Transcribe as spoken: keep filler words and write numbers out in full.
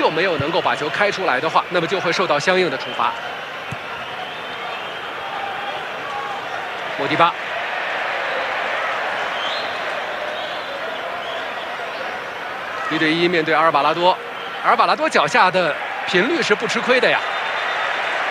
旧没有能够把球开出来的话，那么就会受到相应的处罚。莫迪巴，一对一面对阿尔瓦拉多，阿尔瓦拉多脚下的频率是不吃亏的呀。